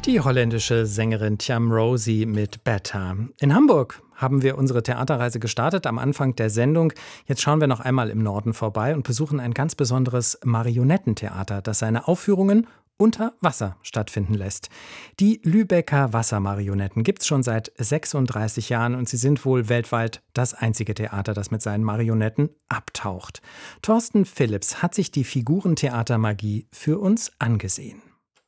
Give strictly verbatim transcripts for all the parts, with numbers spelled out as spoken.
Die holländische Sängerin Tjam Rosie mit Beta. In Hamburg haben wir unsere Theaterreise gestartet am Anfang der Sendung. Jetzt schauen wir noch einmal im Norden vorbei und besuchen ein ganz besonderes Marionettentheater, das seine Aufführungen unter Wasser stattfinden lässt. Die Lübecker Wassermarionetten gibt es schon seit sechsunddreißig Jahren und sie sind wohl weltweit das einzige Theater, das mit seinen Marionetten abtaucht. Thorsten Phillips hat sich die Figurentheatermagie für uns angesehen.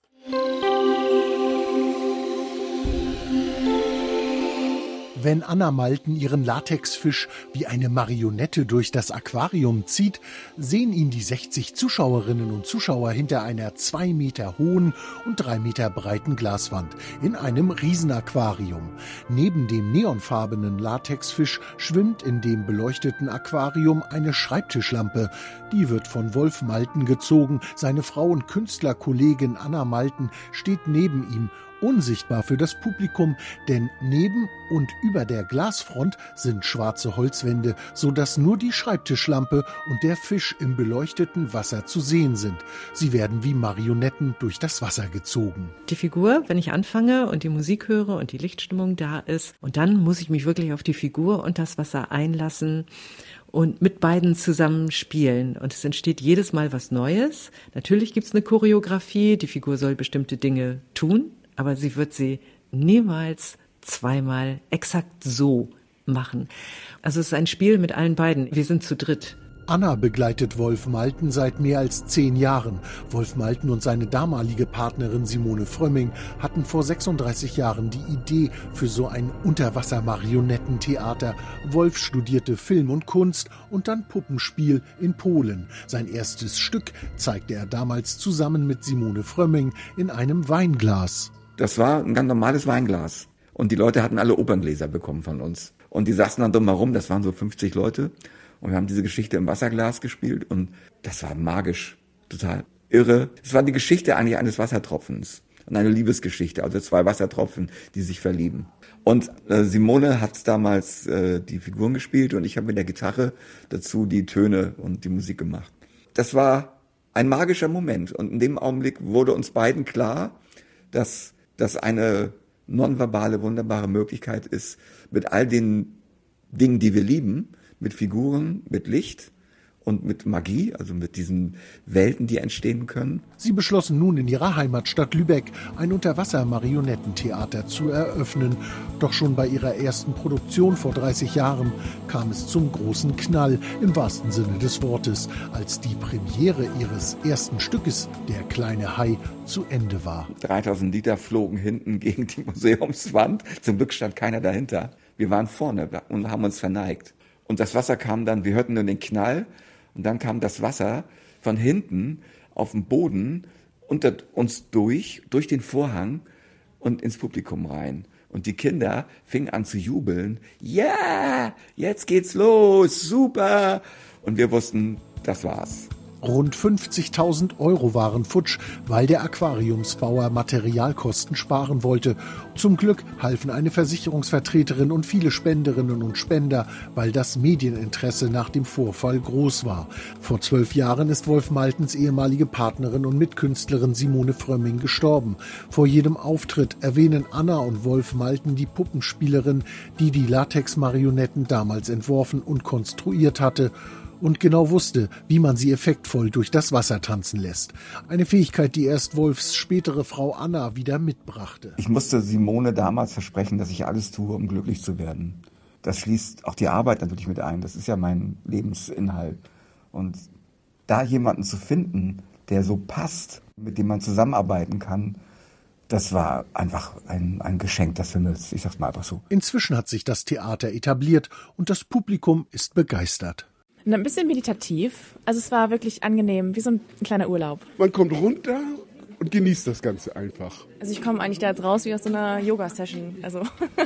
Wenn Anna Malten ihren Latexfisch wie eine Marionette durch das Aquarium zieht, sehen ihn die sechzig Zuschauerinnen und Zuschauer hinter einer zwei Meter hohen und drei Meter breiten Glaswand in einem Riesenaquarium. Neben dem neonfarbenen Latexfisch schwimmt in dem beleuchteten Aquarium eine Schreibtischlampe. Die wird von Wolf Malten gezogen. Seine Frau und Künstlerkollegin Anna Malten steht neben ihm. Unsichtbar für das Publikum, denn neben und über der Glasfront sind schwarze Holzwände, sodass nur die Schreibtischlampe und der Fisch im beleuchteten Wasser zu sehen sind. Sie werden wie Marionetten durch das Wasser gezogen. Die Figur, wenn ich anfange und die Musik höre und die Lichtstimmung da ist, und dann muss ich mich wirklich auf die Figur und das Wasser einlassen und mit beiden zusammen spielen. Und es entsteht jedes Mal was Neues. Natürlich gibt es eine Choreografie, die Figur soll bestimmte Dinge tun, aber sie wird sie niemals zweimal exakt so machen. Also es ist ein Spiel mit allen beiden. Wir sind zu dritt. Anna begleitet Wolf Malten seit mehr als zehn Jahren. Wolf Malten und seine damalige Partnerin Simone Frömming hatten vor sechsunddreißig Jahren die Idee für so ein Unterwasser-Marionettentheater. Wolf studierte Film und Kunst und dann Puppenspiel in Polen. Sein erstes Stück zeigte er damals zusammen mit Simone Frömming in einem Weinglas. Das war ein ganz normales Weinglas. Und die Leute hatten alle Operngläser bekommen von uns. Und die saßen dann drumherum, das waren so fünfzig Leute. Und wir haben diese Geschichte im Wasserglas gespielt. Und das war magisch, total irre. Es war die Geschichte eigentlich eines Wassertropfens. Und eine Liebesgeschichte, also zwei Wassertropfen, die sich verlieben. Und äh, Simone hat damals äh, die Figuren gespielt und ich habe mit der Gitarre dazu die Töne und die Musik gemacht. Das war ein magischer Moment. Und in dem Augenblick wurde uns beiden klar, dass das eine nonverbale, wunderbare Möglichkeit ist, mit all den Dingen, die wir lieben, mit Figuren, mit Licht und mit Magie, also mit diesen Welten, die entstehen können. Sie beschlossen nun in ihrer Heimatstadt Lübeck ein Unterwasser-Marionettentheater zu eröffnen. Doch schon bei ihrer ersten Produktion vor dreißig Jahren kam es zum großen Knall, im wahrsten Sinne des Wortes, als die Premiere ihres ersten Stückes, Der kleine Hai, zu Ende war. dreitausend Liter flogen hinten gegen die Museumswand. Zum Glück stand keiner dahinter. Wir waren vorne und haben uns verneigt. Und das Wasser kam dann, wir hörten nur den Knall, und dann kam das Wasser von hinten auf den Boden unter uns durch, durch den Vorhang und ins Publikum rein. Und die Kinder fingen an zu jubeln. Ja, jetzt geht's los, super. Und wir wussten, das war's. Rund fünfzigtausend Euro waren futsch, weil der Aquariumsbauer Materialkosten sparen wollte. Zum Glück halfen eine Versicherungsvertreterin und viele Spenderinnen und Spender, weil das Medieninteresse nach dem Vorfall groß war. Vor zwölf Jahren ist Wolf Maltens ehemalige Partnerin und Mitkünstlerin Simone Frömming gestorben. Vor jedem Auftritt erwähnen Anna und Wolf Malten die Puppenspielerin, die die Latex-Marionetten damals entworfen und konstruiert hatte und genau wusste, wie man sie effektvoll durch das Wasser tanzen lässt. Eine Fähigkeit, die erst Wolfs spätere Frau Anna wieder mitbrachte. Ich musste Simone damals versprechen, dass ich alles tue, um glücklich zu werden. Das schließt auch die Arbeit natürlich mit ein. Das ist ja mein Lebensinhalt. Und da jemanden zu finden, der so passt, mit dem man zusammenarbeiten kann, das war einfach ein, ein Geschenk des Himmels. Ich sag's mal einfach so. Inzwischen hat sich das Theater etabliert und das Publikum ist begeistert. Ein bisschen meditativ. Also es war wirklich angenehm, wie so ein kleiner Urlaub. Man kommt runter und genießt das Ganze einfach. Also ich komme eigentlich da jetzt raus wie aus so einer Yoga-Session. Also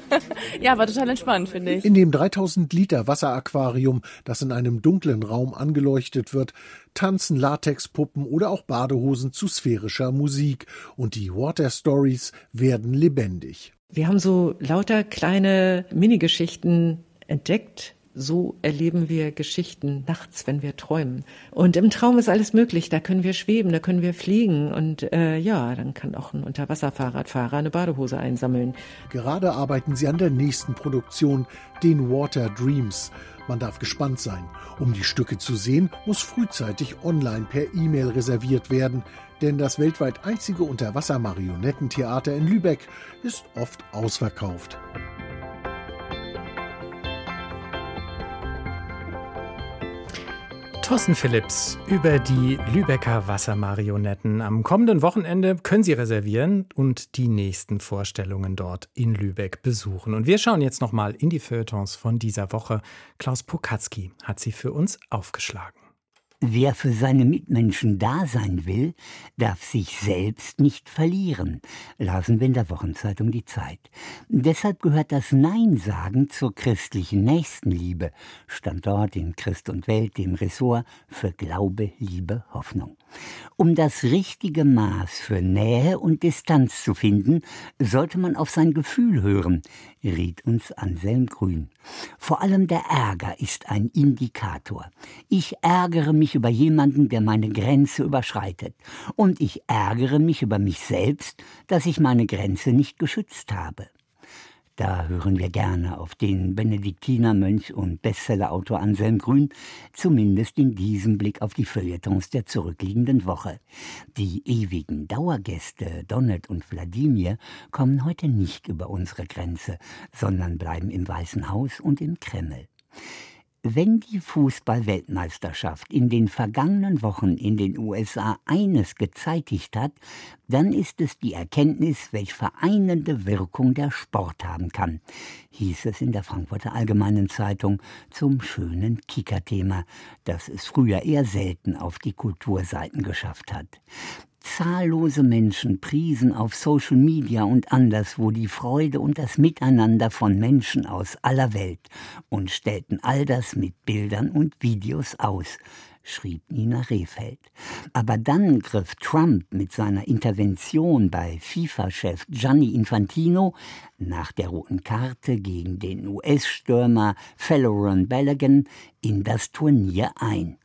ja, war total entspannt, finde ich. In dem dreitausend Liter Wasseraquarium, das in einem dunklen Raum angeleuchtet wird, tanzen Latexpuppen oder auch Badehosen zu sphärischer Musik. Und die Water Stories werden lebendig. Wir haben so lauter kleine Minigeschichten entdeckt, So erleben wir Geschichten nachts, wenn wir träumen. Und im Traum ist alles möglich. Da können wir schweben, da können wir fliegen. Und äh, ja, dann kann auch ein Unterwasserfahrradfahrer eine Badehose einsammeln. Gerade arbeiten sie an der nächsten Produktion, den Water Dreams. Man darf gespannt sein. Um die Stücke zu sehen, muss frühzeitig online per E-Mail reserviert werden. Denn das weltweit einzige Unterwasser-Marionettentheater in Lübeck ist oft ausverkauft. Thorsten Philipps über die Lübecker Wassermarionetten. Am kommenden Wochenende können Sie reservieren und die nächsten Vorstellungen dort in Lübeck besuchen. Und wir schauen jetzt nochmal in die Feuilletons von dieser Woche. Klaus Pokatzky hat sie für uns aufgeschlagen. Wer für seine Mitmenschen da sein will, darf sich selbst nicht verlieren, lasen wir in der Wochenzeitung Die Zeit. Deshalb gehört das Nein-Sagen zur christlichen Nächstenliebe, stand dort in Christ und Welt, dem Ressort für Glaube, Liebe, Hoffnung. Um das richtige Maß für Nähe und Distanz zu finden, sollte man auf sein Gefühl hören, riet uns Anselm Grün. Vor allem der Ärger ist ein Indikator. Ich ärgere mich über jemanden, der meine Grenze überschreitet. Und ich ärgere mich über mich selbst, dass ich meine Grenze nicht geschützt habe. Da hören wir gerne auf den Benediktinermönch und Bestsellerautor Anselm Grün, zumindest in diesem Blick auf die Feuilletons der zurückliegenden Woche. Die ewigen Dauergäste Donald und Wladimir kommen heute nicht über unsere Grenze, sondern bleiben im Weißen Haus und im Kreml. Wenn die Fußball-Weltmeisterschaft in den vergangenen Wochen in den U S A eines gezeitigt hat, dann ist es die Erkenntnis, welch vereinende Wirkung der Sport haben kann, hieß es in der Frankfurter Allgemeinen Zeitung zum schönen Kicker-Thema, das es früher eher selten auf die Kulturseiten geschafft hat. Zahllose Menschen priesen auf Social Media und anderswo die Freude und das Miteinander von Menschen aus aller Welt und stellten all das mit Bildern und Videos aus, schrieb Nina Rehfeld. Aber dann griff Trump mit seiner Intervention bei FIFA-Chef Gianni Infantino nach der roten Karte gegen den U S-Stürmer Faloran Balogun in das Turnier ein.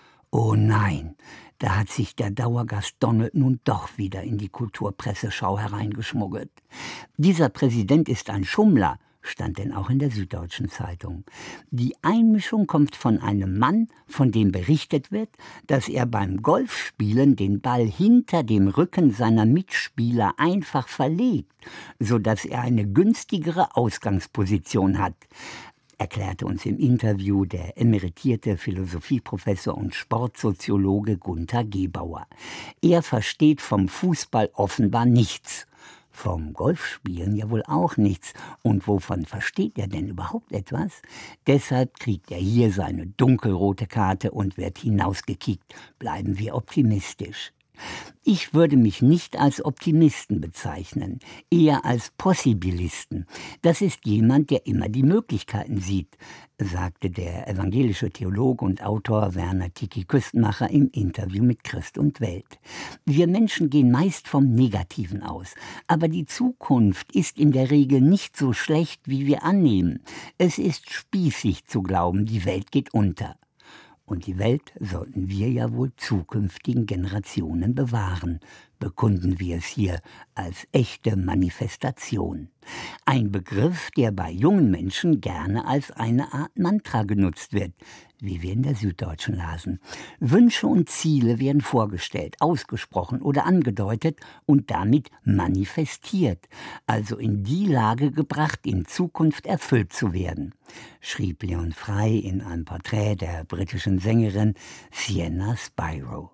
Oh nein! Da hat sich der Dauergast Donald nun doch wieder in die Kulturpresseschau hereingeschmuggelt. Dieser Präsident ist ein Schummler, stand denn auch in der Süddeutschen Zeitung. Die Einmischung kommt von einem Mann, von dem berichtet wird, dass er beim Golfspielen den Ball hinter dem Rücken seiner Mitspieler einfach verlegt, sodass er eine günstigere Ausgangsposition hat, erklärte uns im Interview der emeritierte Philosophieprofessor und Sportsoziologe Gunther Gebauer. Er versteht vom Fußball offenbar nichts. Vom Golfspielen ja wohl auch nichts. Und wovon versteht er denn überhaupt etwas? Deshalb kriegt er hier seine dunkelrote Karte und wird hinausgekickt. Bleiben wir optimistisch. Ich würde mich nicht als Optimisten bezeichnen, eher als Possibilisten. Das ist jemand, der immer die Möglichkeiten sieht, sagte der evangelische Theologe und Autor Werner Tiki Küstenmacher im Interview mit Christ und Welt. Wir Menschen gehen meist vom Negativen aus, aber die Zukunft ist in der Regel nicht so schlecht, wie wir annehmen. Es ist spießig zu glauben, die Welt geht unter. Und die Welt sollten wir ja wohl zukünftigen Generationen bewahren, bekunden wir es hier als echte Manifestation. Ein Begriff, der bei jungen Menschen gerne als eine Art Mantra genutzt wird, wie wir in der Süddeutschen lasen. Wünsche und Ziele werden vorgestellt, ausgesprochen oder angedeutet und damit manifestiert, also in die Lage gebracht, in Zukunft erfüllt zu werden, schrieb Leon Frey in einem Porträt der britischen Sängerin Sienna Spyro.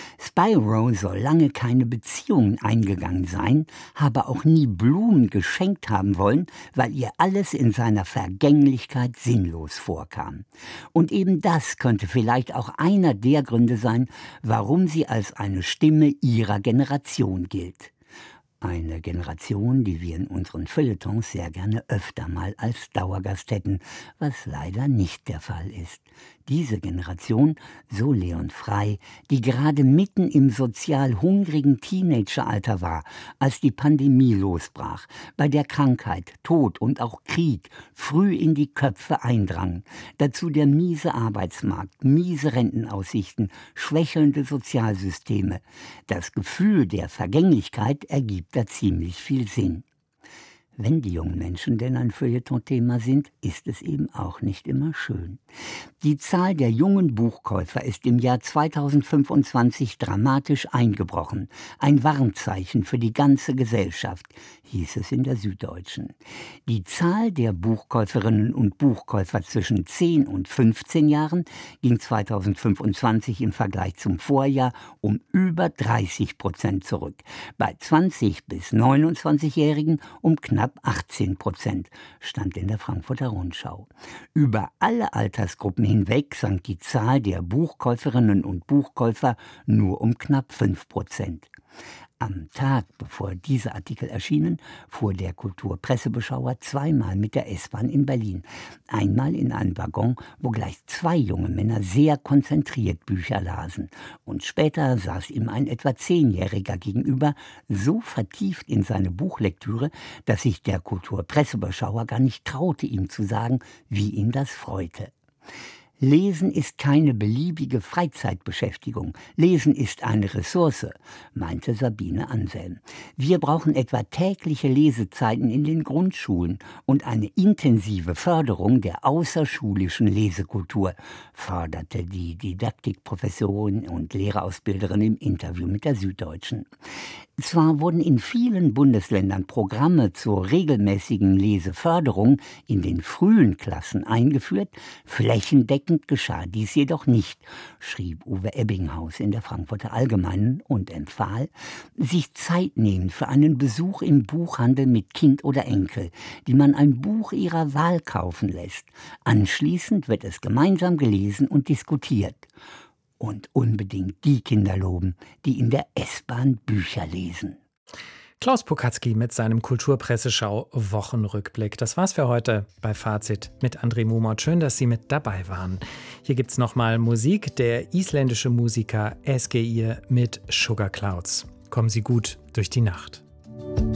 Spyro soll lange keine Beziehungen eingegangen sein, habe auch nie Blumen geschenkt haben wollen, weil ihr alles in seiner Vergänglichkeit sinnlos vorkam. Und eben das könnte vielleicht auch einer der Gründe sein, warum sie als eine Stimme ihrer Generation gilt. Eine Generation, die wir in unseren Feuilletons sehr gerne öfter mal als Dauergast hätten, was leider nicht der Fall ist. Diese Generation, so Leon Frey, die gerade mitten im sozial hungrigen Teenageralter war, als die Pandemie losbrach, bei der Krankheit, Tod und auch Krieg früh in die Köpfe eindrangen. Dazu der miese Arbeitsmarkt, miese Rentenaussichten, schwächelnde Sozialsysteme. Das Gefühl der Vergänglichkeit ergibt da ziemlich viel Sinn. Wenn die jungen Menschen denn ein Feuilleton-Thema sind, ist es eben auch nicht immer schön. Die Zahl der jungen Buchkäufer ist im Jahr zweitausendfünfundzwanzig dramatisch eingebrochen. Ein Warnzeichen für die ganze Gesellschaft, hieß es in der Süddeutschen. Die Zahl der Buchkäuferinnen und Buchkäufer zwischen zehn und fünfzehn Jahren ging zweitausendfünfundzwanzig im Vergleich zum Vorjahr um über dreißig Prozent zurück. Bei zwanzig- bis neunundzwanzigjährigen um knapp achtzehn Prozent, stand in der Frankfurter Rundschau. Über alle Altersgruppen hinweg sank die Zahl der Buchkäuferinnen und Buchkäufer nur um knapp fünf Prozent. Am Tag, bevor diese Artikel erschienen, fuhr der Kulturpressebeschauer zweimal mit der S-Bahn in Berlin. Einmal in einem Waggon, wo gleich zwei junge Männer sehr konzentriert Bücher lasen. Und später saß ihm ein etwa Zehnjähriger gegenüber, so vertieft in seine Buchlektüre, dass sich der Kulturpressebeschauer gar nicht traute, ihm zu sagen, wie ihn das freute. Lesen ist keine beliebige Freizeitbeschäftigung. Lesen ist eine Ressource, meinte Sabine Anselm. Wir brauchen etwa tägliche Lesezeiten in den Grundschulen und eine intensive Förderung der außerschulischen Lesekultur, forderte die Didaktikprofessorin und Lehrerausbilderin im Interview mit der Süddeutschen. Zwar wurden in vielen Bundesländern Programme zur regelmäßigen Leseförderung in den frühen Klassen eingeführt, flächendeckend geschah dies jedoch nicht, schrieb Uwe Ebbinghaus in der Frankfurter Allgemeinen und empfahl, sich Zeit nehmen für einen Besuch im Buchhandel mit Kind oder Enkel, die man ein Buch ihrer Wahl kaufen lässt. Anschließend wird es gemeinsam gelesen und diskutiert. Und unbedingt die Kinder loben, die in der S-Bahn Bücher lesen. Klaus Pokatzky mit seinem Kulturpresseschau-Wochenrückblick. Das war's für heute bei Fazit mit André Mumot. Schön, dass Sie mit dabei waren. Hier gibt's nochmal Musik. Der isländische Musiker Ásgeir mit Sugar Clouds. Kommen Sie gut durch die Nacht.